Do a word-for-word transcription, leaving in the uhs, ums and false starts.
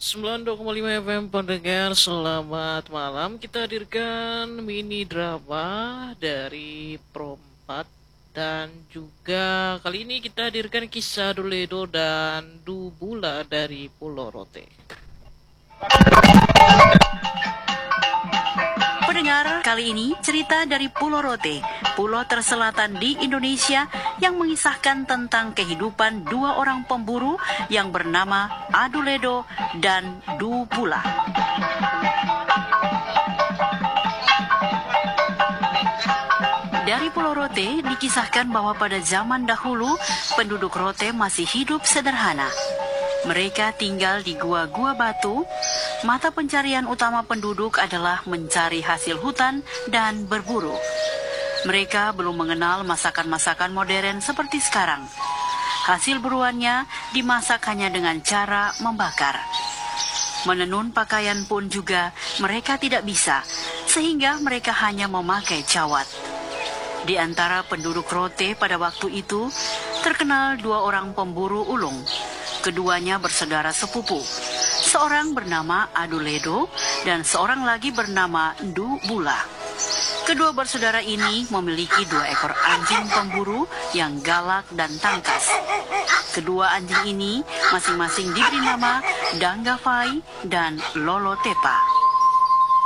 sembilan puluh dua koma lima F M pendengar, selamat malam. Kita hadirkan mini drama dari Pro empat. Dan juga kali ini kita hadirkan kisah Duledo dan Dubula dari Pulau Rote. Pendengar, kali ini cerita dari Pulau Rote, pulau terselatan di Indonesia yang mengisahkan tentang kehidupan dua orang pemburu yang bernama Aduledo dan Dubula. Dari Pulau Rote dikisahkan bahwa pada zaman dahulu penduduk Rote masih hidup sederhana. Mereka tinggal di gua-gua batu. Mata pencarian utama penduduk adalah mencari hasil hutan dan berburu. Mereka belum mengenal masakan-masakan modern seperti sekarang. Hasil buruannya dimasak hanya dengan cara membakar. Menenun pakaian pun juga mereka tidak bisa, sehingga mereka hanya memakai cawat. Di antara penduduk Rote pada waktu itu, terkenal dua orang pemburu ulung. Keduanya bersaudara sepupu. Seorang bernama Aduledo dan seorang lagi bernama Dubula. Kedua bersaudara ini memiliki dua ekor anjing pemburu yang galak dan tangkas. Kedua anjing ini masing-masing diberi nama Danggafai dan Lolotepa.